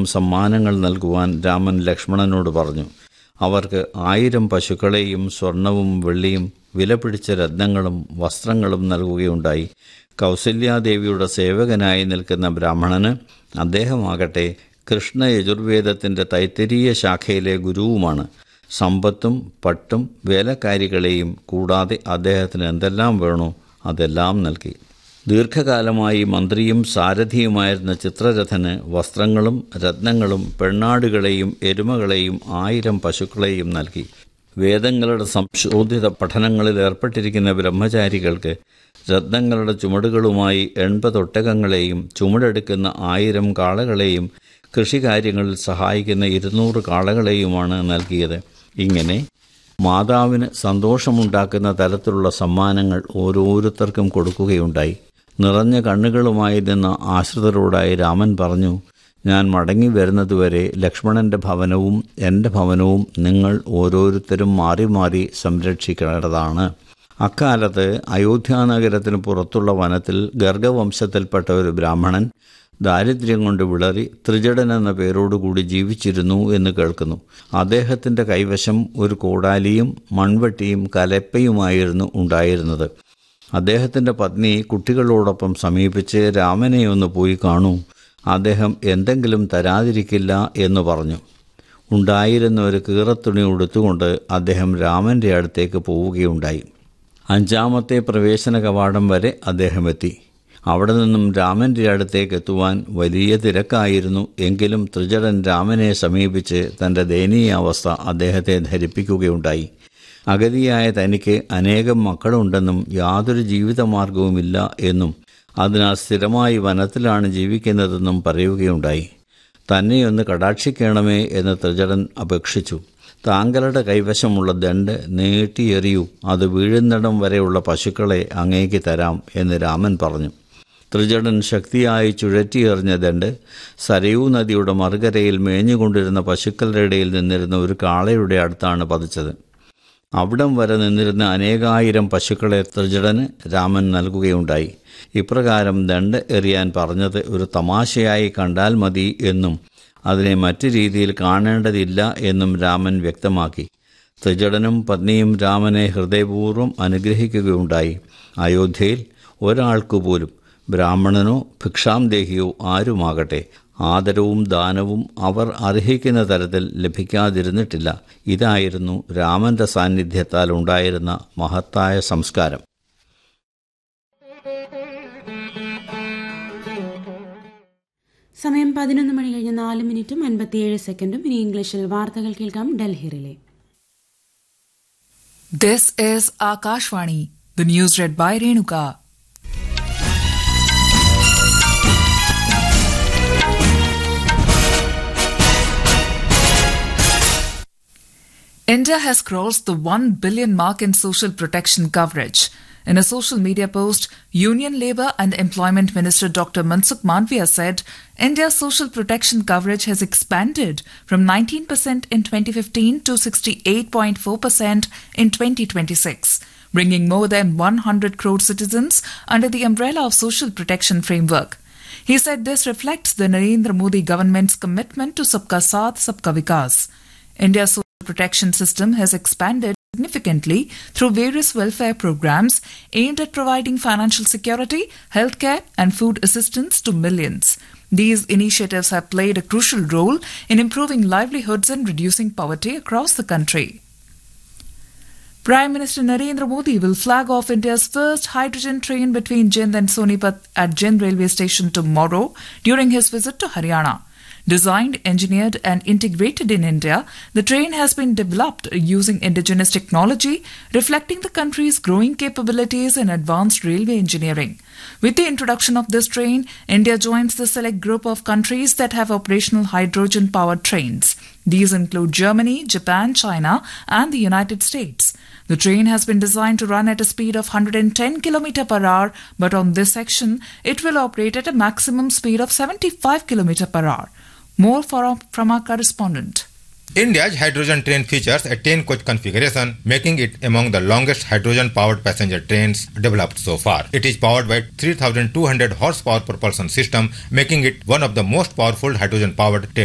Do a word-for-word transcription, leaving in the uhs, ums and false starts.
സമ്മാനങ്ങൾ നൽകുവാൻ രാമൻ ലക്ഷ്മണനോട് പറഞ്ഞു. അവർക്ക് ആയിരം പശുക്കളെയും സ്വർണവും വെള്ളിയും വിലപിടിച്ച രത്നങ്ങളും വസ്ത്രങ്ങളും നൽകുകയുണ്ടായി. കൗസല്യാദേവിയുടെ സേവകനായി നിൽക്കുന്ന ബ്രാഹ്മണന് അദ്ദേഹമാകട്ടെ കൃഷ്ണ യജുർവേദത്തിൻ്റെ തൈത്തരീയ ശാഖയിലെ ഗുരുവുമാണ്. സമ്പത്തും പട്ടും വേലക്കാരികളെയും കൂടാതെ അദ്ദേഹത്തിന് എന്തെല്ലാം വേണോ അതെല്ലാം നൽകി. ദീർഘകാലമായി മന്ത്രിയും സാരഥിയുമായിരുന്ന ചിത്രരഥന് വസ്ത്രങ്ങളും രത്നങ്ങളും പെണ്ണാടുകളെയും എരുമകളെയും ആയിരം പശുക്കളെയും നൽകി. വേദങ്ങളുടെ സംശോധിത പഠനങ്ങളിൽ ഏർപ്പെട്ടിരിക്കുന്ന ബ്രഹ്മചാരികൾക്ക് രത്നങ്ങളുടെ ചുമടുകളുമായി എൺപത് ഒട്ടകങ്ങളെയും ചുമടെടുക്കുന്ന ആയിരം കാളകളെയും കൃഷികാര്യങ്ങളിൽ സഹായിക്കുന്ന ഇരുന്നൂറ് കാളകളെയുമാണ് നൽകിയത്. ഇങ്ങനെ മാതാവിന് സന്തോഷമുണ്ടാക്കുന്ന തരത്തിലുള്ള സമ്മാനങ്ങൾ ഓരോരുത്തർക്കും കൊടുക്കുകയുണ്ടായി. നിറഞ്ഞ കണ്ണുകളുമായി നിന്ന ആശ്രിതരോടായി രാമൻ പറഞ്ഞു, ഞാൻ മടങ്ങി വരുന്നതുവരെ ലക്ഷ്മണൻ്റെ ഭവനവും എൻ്റെ ഭവനവും നിങ്ങൾ ഓരോരുത്തരും മാറി മാറി സംരക്ഷിക്കേണ്ടതാണ്. അക്കാലത്ത് അയോധ്യാനഗരത്തിന് പുറത്തുള്ള വനത്തിൽ ഗർഗവംശത്തിൽപ്പെട്ട ഒരു ബ്രാഹ്മണൻ ദാരിദ്ര്യം കൊണ്ട് വിളറി ത്രിജടൻ എന്ന പേരോടുകൂടി ജീവിച്ചിരുന്നു എന്ന് കേൾക്കുന്നു. അദ്ദേഹത്തിൻ്റെ കൈവശം ഒരു കോടാലിയും മൺവെട്ടിയും കലപ്പയുമായിരുന്നു ഉണ്ടായിരുന്നത്. അദ്ദേഹത്തിൻ്റെ പത്നി കുട്ടികളോടൊപ്പം സമീപിച്ച് രാമനെ ഒന്ന് പോയി കാണൂ, അദ്ദേഹം എന്തെങ്കിലും തരാതിരിക്കില്ല എന്ന് പറഞ്ഞു. ഉണ്ടായിരുന്ന ഒരു കീറത്തുണി ഉടുത്തുകൊണ്ട് അദ്ദേഹം രാമൻ്റെ അടുത്തേക്ക് പോവുകയുണ്ടായി. അഞ്ചാമത്തെ പ്രവേശന കവാടം വരെ അദ്ദേഹം എത്തി. അവിടെ നിന്നും രാമൻ്റെ അടുത്തേക്ക് എത്തുവാൻ വലിയ തിരക്കായിരുന്നു. എങ്കിലും ത്രിജടൻ രാമനെ സമീപിച്ച് തൻ്റെ ദയനീയാവസ്ഥ അദ്ദേഹത്തെ ധരിപ്പിക്കുകയുണ്ടായി. അഗതിയായ തനിക്ക് അനേകം മക്കളുണ്ടെന്നും യാതൊരു ജീവിതമാർഗവുമില്ല എന്നും അതിനാൽ സ്ഥിരമായി വനത്തിലാണ് ജീവിക്കുന്നതെന്നും പറയുകയുണ്ടായി. തന്നെയൊന്ന് കടാക്ഷിക്കണമേ എന്ന് ത്രിജടൻ അപേക്ഷിച്ചു. താങ്കളുടെ കൈവശമുള്ള ദണ്ഡ് നീട്ടിയെറിയൂ, അത് വീഴുന്നിടം വരെയുള്ള പശുക്കളെ അങ്ങേക്ക് തരാം എന്ന് രാമൻ പറഞ്ഞു. ത്രിജടൻ ശക്തിയായി ചുഴറ്റിയെറിഞ്ഞ ദണ്ഡ് സരയൂ നദിയുടെ മറുകരയിൽ മേഞ്ഞുകൊണ്ടിരുന്ന പശുക്കളുടെ ഇടയിൽ നിന്നിരുന്ന ഒരു കാളയുടെ അടുത്താണ് പതിച്ചത്. അവിടം വരെ നിന്നിരുന്ന അനേകായിരം പശുക്കളെ ത്രിജടന് രാമൻ നൽകുകയുണ്ടായി. ഇപ്രകാരം ദണ്ഡ് എറിയാൻ പറഞ്ഞത് ഒരു തമാശയായി കണ്ടാൽ മതി എന്നും അതിനെ മറ്റു രീതിയിൽ കാണേണ്ടതില്ല എന്നും രാമൻ വ്യക്തമാക്കി. ത്രിജടനും പത്നിയും രാമനെ ഹൃദയപൂർവ്വം അനുഗ്രഹിക്കുകയുണ്ടായി. അയോധ്യയിൽ ഒരാൾക്കുപോലും, ബ്രാഹ്മണനോ ഭിക്ഷാംദേഹിയോ ആരുമാകട്ടെ, ആദരവും ദാനവും അവർ അർഹിക്കുന്ന തരത്തിൽ ലഭിക്കാതിരുന്നിട്ടില്ല. ഇതായിരുന്നു രാമൻ്റെ സാന്നിധ്യത്താൽ ഉണ്ടായിരുന്ന മഹത്തായ സംസ്കാരം. സമയം പതിനൊന്ന് മണി കഴിഞ്ഞ് നാല് മിനിറ്റും അൻപത്തിയേഴ് സെക്കൻഡും. ഇനി ഇംഗ്ലീഷിൽ വാർത്തകൾ കേൾക്കാം ഡൽഹിയിലെ. This is Akashvani. The news read by Renuka. India has crossed the one billion mark in social protection coverage. In a social media post, Union Labour and Employment Minister Doctor Mansukh Mandaviya said India's social protection coverage has expanded from nineteen percent in twenty fifteen to sixty-eight point four percent in twenty twenty-six, bringing more than one hundred crore citizens under the umbrella of social protection framework. He said this reflects the Narendra Modi government's commitment to Sabka Saath, Sabka Vikas. India's social protection system has expanded significantly through various welfare programs aimed at providing financial security, healthcare and food assistance to millions. These initiatives have played a crucial role in improving livelihoods and reducing poverty across the country. Prime Minister Narendra Modi will flag off India's first hydrogen train between Jind and Sonipat at Jind railway station tomorrow during his visit to Haryana. Designed, engineered and integrated in India, the train has been developed using indigenous technology, reflecting the country's growing capabilities in advanced railway engineering. With the introduction of this train, India joins the select group of countries that have operational hydrogen-powered trains. These include Germany, Japan, China and the United States. The train has been designed to run at a speed of one hundred ten kilometers per hour, but on this section, it will operate at a maximum speed of seventy-five kilometers per hour. More from our correspondent. India's hydrogen train features a ten-coach configuration, making it among the longest hydrogen-powered passenger trains developed so far. It is powered by three thousand two hundred horsepower propulsion system, making it one of the most powerful hydrogen-powered trains